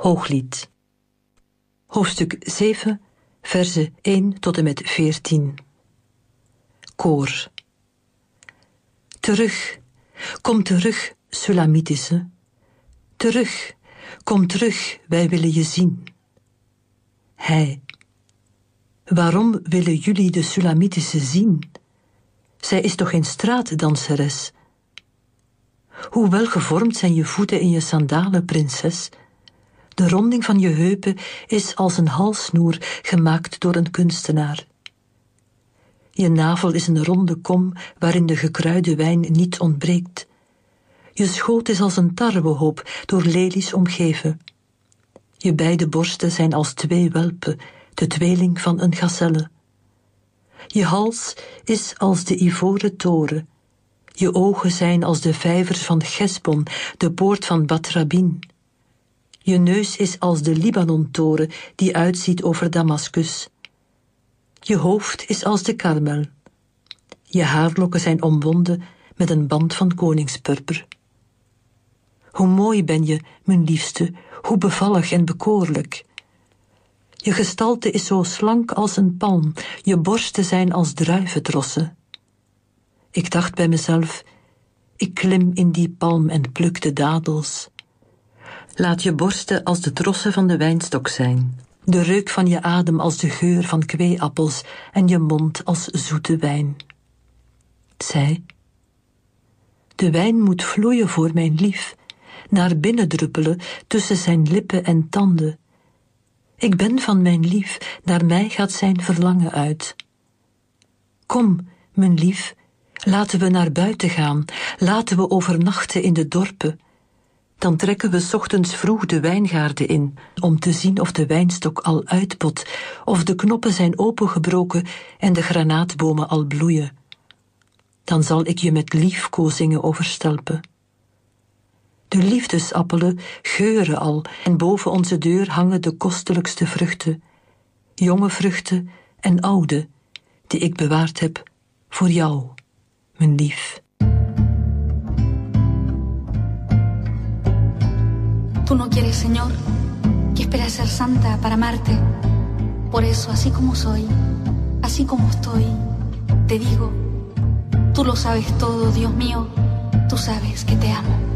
Hooglied. Hoofdstuk 7, verzen 1 tot en met 14. Koor. Terug, kom terug, Sulamitische. Terug, kom terug, wij willen je zien. Hij. Waarom willen jullie de Sulamitische zien? Zij is toch geen straatdanseres? Hoe welgevormd zijn je voeten in je sandalen, prinses? De ronding van je heupen is als een halssnoer gemaakt door een kunstenaar. Je navel is een ronde kom waarin de gekruide wijn niet ontbreekt. Je schoot is als een tarwehoop door lelies omgeven. Je beide borsten zijn als 2 welpen, de tweeling van een gazelle. Je hals is als de ivoren toren. Je ogen zijn als de vijvers van Gesbon, de poort van Batrabin. Je neus is als de Libanon-toren die uitziet over Damascus. Je hoofd is als de Karmel. Je haarlokken zijn omwonden met een band van koningspurper. Hoe mooi ben je, mijn liefste, hoe bevallig en bekoorlijk. Je gestalte is zo slank als een palm, je borsten zijn als druiventrossen. Ik dacht bij mezelf, ik klim in die palm en pluk de dadels. Laat je borsten als de trossen van de wijnstok zijn, de reuk van je adem als de geur van kweeappels en je mond als zoete wijn. Zij, de wijn moet vloeien voor mijn lief, naar binnen druppelen tussen zijn lippen en tanden. Ik ben van mijn lief, naar mij gaat zijn verlangen uit. Kom, mijn lief, laten we naar buiten gaan, laten we overnachten in de dorpen. Dan trekken we 's ochtends vroeg de wijngaarden in, om te zien of de wijnstok al uitpot, of de knoppen zijn opengebroken en de granaatbomen al bloeien. Dan zal ik je met liefkozingen overstelpen. De liefdesappelen geuren al en boven onze deur hangen de kostelijkste vruchten, jonge vruchten en oude, die ik bewaard heb voor jou, mijn lief. Tú no quieres, Señor, que espera ser santa para amarte. Por eso, así como soy, así como estoy, te digo, tú lo sabes todo, Dios mío, tú sabes que te amo.